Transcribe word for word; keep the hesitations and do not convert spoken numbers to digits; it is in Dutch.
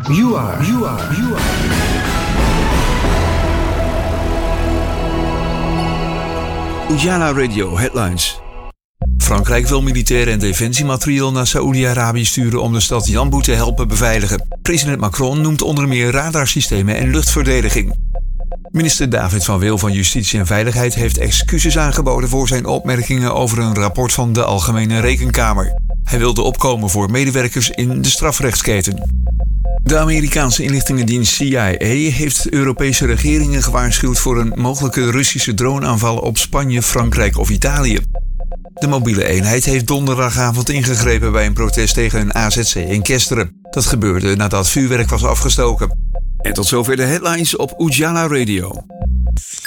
You are, you are, you are. Ujala Radio Headlines. Frankrijk wil militair en defensiemateriaal naar Saoedi-Arabië sturen om de stad Yanbu te helpen beveiligen. President Macron noemt onder meer radarsystemen en luchtverdediging. Minister David van Wil van Justitie en Veiligheid heeft excuses aangeboden voor zijn opmerkingen over een rapport van de Algemene Rekenkamer. Hij wilde opkomen voor medewerkers in de strafrechtsketen. De Amerikaanse inlichtingendienst C I A heeft Europese regeringen gewaarschuwd voor een mogelijke Russische droneaanval op Spanje, Frankrijk of Italië. De mobiele eenheid heeft donderdagavond ingegrepen bij een protest tegen een A Z C in Kesteren. Dat gebeurde nadat vuurwerk was afgestoken. En tot zover de headlines op Ujala Radio.